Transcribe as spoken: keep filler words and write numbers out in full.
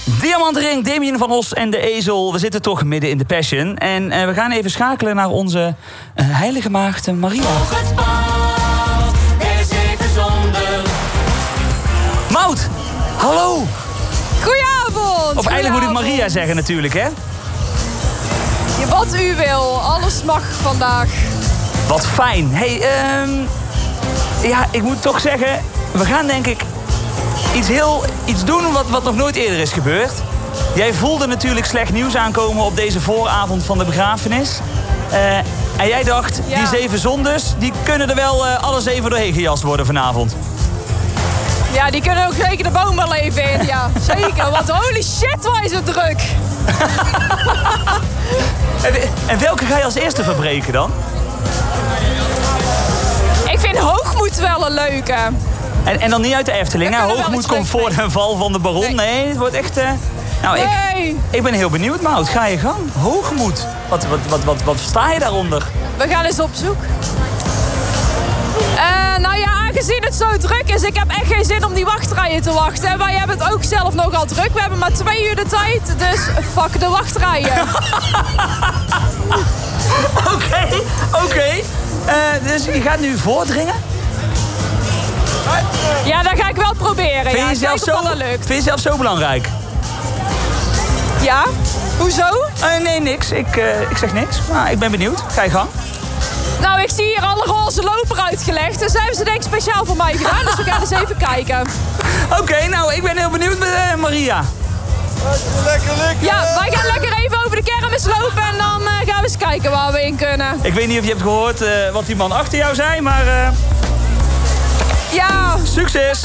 Diamantring, Damien van Os en de Ezel. We zitten toch midden in de Passion. En uh, we gaan even schakelen naar onze uh, heilige maagd Maria. Volg het pad der zeven zonden. Maud, hallo. Goedenavond. Of eigenlijk moet ik Maria zeggen natuurlijk, hè? Ja, wat u wil. Alles mag vandaag. Wat fijn. Hey, um, ja, ik moet toch zeggen... We gaan denk ik iets, heel, iets doen wat, wat nog nooit eerder is gebeurd. Jij voelde natuurlijk slecht nieuws aankomen op deze vooravond van de begrafenis. Uh, en jij dacht, ja. die zeven zondes, die kunnen er wel uh, alle zeven doorheen gejast worden vanavond. Ja, die kunnen ook zeker de boom wel even in, ja. Zeker, want holy shit, waar is het druk. en, en welke ga je als eerste verbreken dan? Ik vind Hoogmoed wel een leuke. En, en dan niet uit de Efteling, hè? Hoogmoed komt voor de val van de baron. Nee, nee het wordt echt... Uh... Nou, nee. ik, ik ben heel benieuwd, Maud. Ga je gang. Hoogmoed. Wat, wat, wat, wat, wat versta je daaronder? We gaan eens op zoek. Uh, nou ja, aangezien het zo druk is, ik heb echt geen zin om die wachtrijen te wachten. Wij hebben het ook zelf nogal druk. We hebben maar twee uur de tijd, dus fuck de wachtrijen. Oké, oké. Okay. Uh, dus je gaat nu voordringen? Ja, dat ga ik wel proberen. Vind je, ja, jezelf, zo, dat lukt. vind je jezelf zo belangrijk? Ja? Hoezo? Uh, nee, niks. Ik, uh, ik zeg niks. Maar ik ben benieuwd. Ga je gang. Nou, ik zie hier alle roze loper uitgelegd. Dus hebben ze denk ik speciaal voor mij gedaan. Dus we gaan eens even kijken. Oké, okay, nou, ik ben heel benieuwd met uh, Maria. Lekker, lekker. Ja, wij gaan lekker even over de kermis lopen. En dan uh, gaan we eens kijken waar we in kunnen. Ik weet niet of je hebt gehoord uh, wat die man achter jou zei, maar... Uh... Ja. Succes!